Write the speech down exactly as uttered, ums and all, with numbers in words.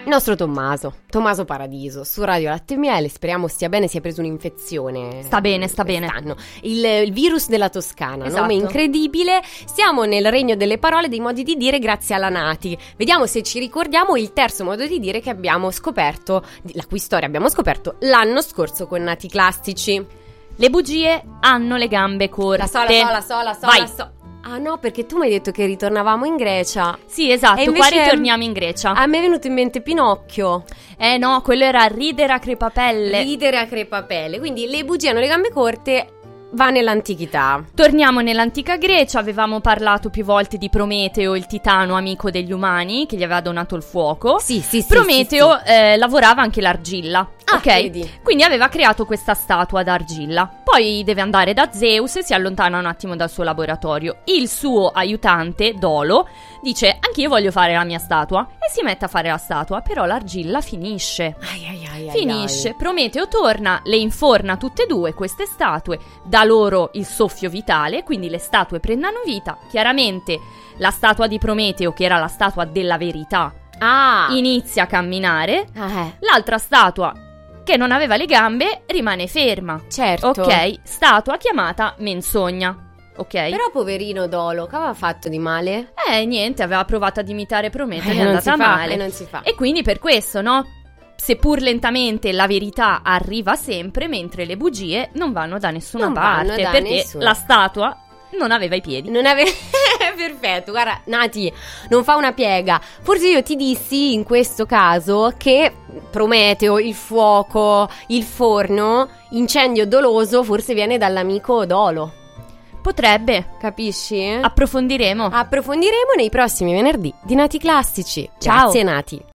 Il nostro Tommaso, Tommaso Paradiso, su Radio Latte e Miele, speriamo stia bene, si è preso un'infezione. Sta bene, sta bene. Il, il virus della Toscana, esatto. Nome incredibile. Siamo nel regno delle parole, dei modi di dire grazie alla Nati. Vediamo se ci ricordiamo il terzo modo di dire che abbiamo scoperto, la cui storia abbiamo scoperto l'anno scorso con Nati Classici. Le bugie hanno le gambe corte. La so, la so, la so, la so, Vai. la so. Ah no, perché tu mi hai detto che ritornavamo in Grecia. Sì, esatto, E invece qua ritorniamo in Grecia. A me è venuto in mente Pinocchio. Eh no, quello era ridere a crepapelle. Ridere a crepapelle. Quindi le bugie hanno le gambe corte, va nell'antichità. Torniamo nell'antica Grecia, avevamo parlato più volte di Prometeo, il titano amico degli umani, che gli aveva donato il fuoco. Sì, sì, sì. Prometeo sì, sì. Eh, lavorava anche l'argilla. Ah, ok, vedi. Quindi aveva creato questa statua d'argilla. Poi deve andare da Zeus e si allontana un attimo dal suo laboratorio. Il suo aiutante, Dolo, dice: anch'io voglio fare la mia statua. E si mette a fare la statua, però l'argilla finisce. Ai, ai, ai, Finisce, ai. Prometeo torna, le inforna tutte e due queste statue, dà loro il soffio vitale, quindi le statue prendono vita. Chiaramente la statua di Prometeo, che era la statua della verità, Ah. inizia a camminare. Ah, eh. L'altra statua, che non aveva le gambe, rimane ferma. Certo. Ok, statua chiamata Menzogna. Ok? Però poverino Dolo, che aveva fatto di male? Eh, niente, aveva provato ad imitare Prometeo, Eh, gli è non andata si fa, male. eh, non si fa. E quindi per questo, no? Seppur lentamente, la verità arriva sempre, mentre le bugie non vanno da nessuna Non vanno parte, da perché nessuna. la statua non aveva i piedi. Non aveva... Perfetto, guarda, Nati, non fa una piega. Forse io ti dissi in questo caso che Prometeo, il fuoco, il forno, incendio doloso, forse viene dall'amico Dolo. Potrebbe. Capisci? Approfondiremo. Approfondiremo nei prossimi venerdì di Nati Classici. Ciao. Grazie Nati.